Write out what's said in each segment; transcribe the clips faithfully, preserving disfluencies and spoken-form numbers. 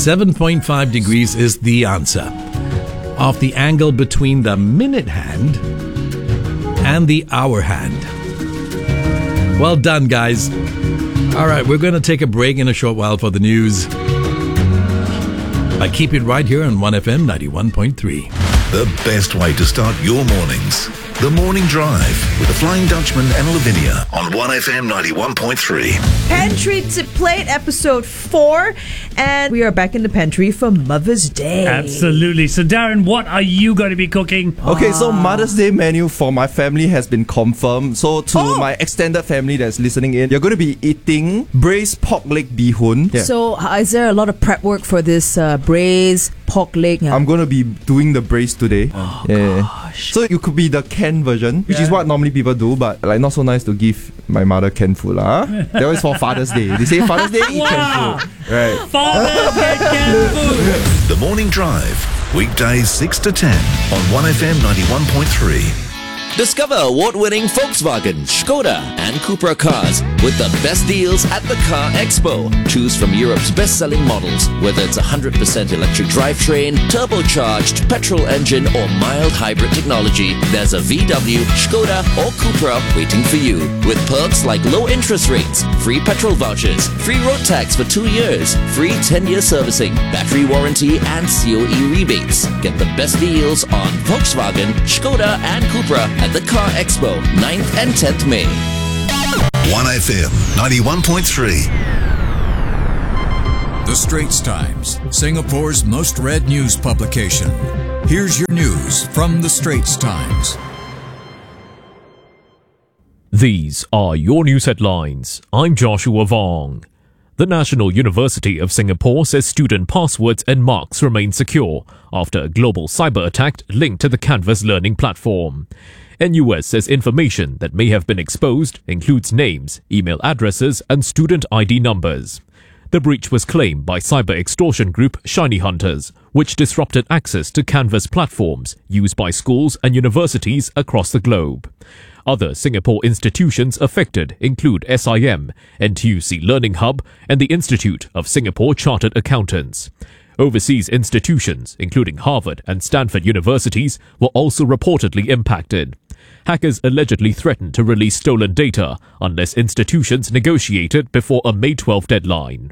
seven point five degrees is the answer. Of the angle between the minute hand and the hour hand. Well done, guys. All right, we're going to take a break in a short while for the news. But keep it right here on one F M ninety-one point three. The best way to start your mornings. The Morning Drive with the Flying Dutchman and Lavinia on one F M ninety-one point three. Pantry to Plate, episode four. And we are back in the pantry for Mother's Day. Absolutely. So, Darren, what are you going to be cooking? Okay, so Mother's Day menu for my family has been confirmed. So, to Oh. my extended family that's listening in, you're going to be eating braised pork leg bee hoon. Yeah. So, uh, is there a lot of prep work for this uh, braised pork leg? Yeah. I'm going to be doing the braised today. Oh, yeah. gosh. So, you could be the canned version, which Yeah. is what normally people do, but like not so nice to give my mother canned food. Huh? That was for Father's Day. They say Father's Day, eat Wow. canned food. Right. Father, get canned food. The Morning Drive, weekdays six to ten on one F M ninety-one point three. Discover award-winning Volkswagen, Skoda, and Cupra cars with the best deals at the Car Expo. Choose from Europe's best-selling models, whether it's one hundred percent electric drivetrain, turbocharged, petrol engine, or mild hybrid technology. There's a V W, Skoda, or Cupra waiting for you. With perks like low interest rates, free petrol vouchers, free road tax for two years, free ten-year servicing, battery warranty, and C O E rebates. Get the best deals on Volkswagen, Skoda, and Cupra at the Car Expo, ninth and tenth May. one F M ninety-one point three. The Straits Times, Singapore's most read news publication. Here's your news from The Straits Times. These are your news headlines. I'm Joshua Vong. The National University of Singapore says student passwords and marks remain secure after a global cyber attack linked to the Canvas learning platform. N U S says information that may have been exposed includes names, email addresses, and student I D numbers. The breach was claimed by cyber extortion group Shiny Hunters, which disrupted access to Canvas platforms used by schools and universities across the globe. Other Singapore institutions affected include S I M, N T U C Learning Hub, and the Institute of Singapore Chartered Accountants. Overseas institutions, including Harvard and Stanford universities, were also reportedly impacted. Hackers allegedly threatened to release stolen data unless institutions negotiated before a May twelfth deadline.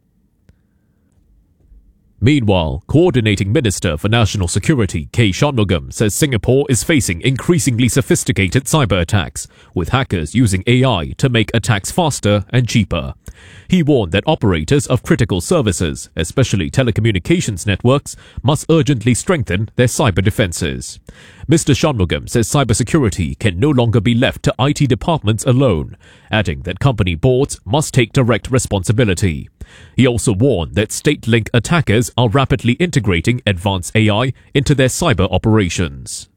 Meanwhile, Coordinating Minister for National Security K. Shanmugam says Singapore is facing increasingly sophisticated cyber attacks, with hackers using A I to make attacks faster and cheaper. He warned that operators of critical services, especially telecommunications networks, must urgently strengthen their cyber defenses. Mister Shanmugam says cybersecurity can no longer be left to I T departments alone, adding that company boards must take direct responsibility. He also warned that state-linked attackers are rapidly integrating advanced A I into their cyber operations.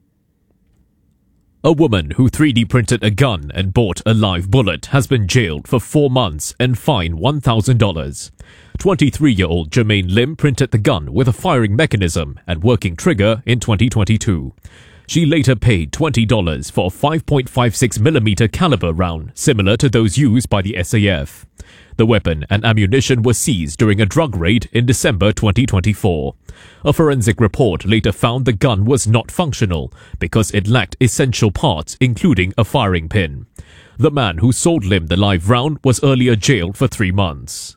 A woman who three D printed a gun and bought a live bullet has been jailed for four months and fined one thousand dollars. twenty-three-year-old Jermaine Lim printed the gun with a firing mechanism and working trigger in twenty twenty-two. She later paid twenty dollars for a five point five six millimeter caliber round, similar to those used by the S A F. The weapon and ammunition were seized during a drug raid in December twenty twenty-four. A forensic report later found the gun was not functional because it lacked essential parts, including a firing pin. The man who sold Lim the live round was earlier jailed for three months.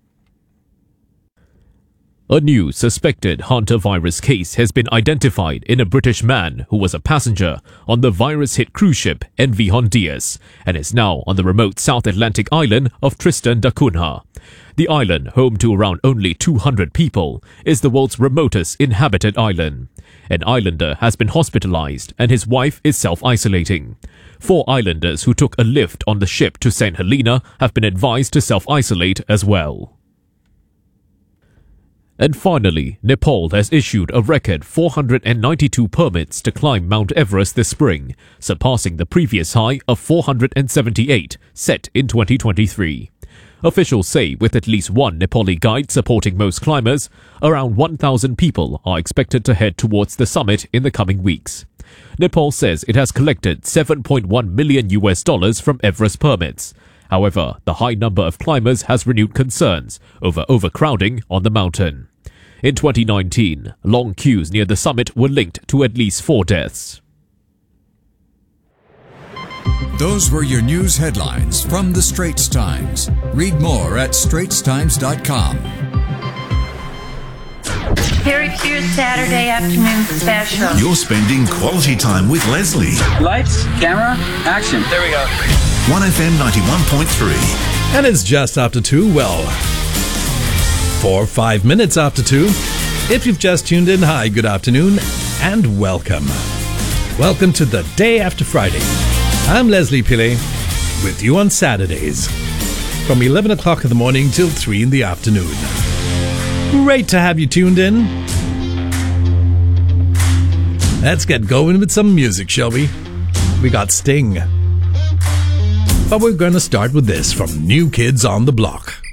A new suspected hantavirus case has been identified in a British man who was a passenger on the virus-hit cruise ship M V Hondias and is now on the remote South Atlantic island of Tristan da Cunha. The island, home to around only two hundred people, is the world's remotest inhabited island. An islander has been hospitalized and his wife is self-isolating. Four islanders who took a lift on the ship to Saint Helena have been advised to self-isolate as well. And finally, Nepal has issued a record four hundred ninety-two permits to climb Mount Everest this spring, surpassing the previous high of four hundred seventy-eight set in twenty twenty-three. Officials say with at least one Nepali guide supporting most climbers, around one thousand people are expected to head towards the summit in the coming weeks. Nepal says it has collected seven point one million U S dollars from Everest permits. However, the high number of climbers has renewed concerns over overcrowding on the mountain. In twenty nineteen, long queues near the summit were linked to at least four deaths. Those were your news headlines from the Straits Times. Read more at straits times dot com. Harry Pierce Saturday afternoon special. You're spending quality time with Leslie. Lights, camera, action. There we go. one F M ninety-one point three. And it's just after two, well, four or five minutes after two. If you've just tuned in, hi, good afternoon, and welcome. Welcome to the day after Friday. I'm Leslie Pillay, with you on Saturdays, from eleven o'clock in the morning till three in the afternoon. Great to have you tuned in. Let's get going with some music, shall we? We got Sting. But we're going to start with this from New Kids on the Block.